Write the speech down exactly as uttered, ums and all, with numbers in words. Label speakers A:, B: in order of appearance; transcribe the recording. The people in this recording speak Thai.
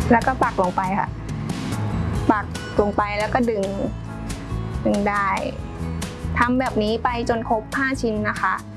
A: แล้วก็ปักลงไปค่ะปักลงไปแล้วก็ดึงดึงได้ทำแบบนี้ไปจนครบห้าชิ้นนะคะ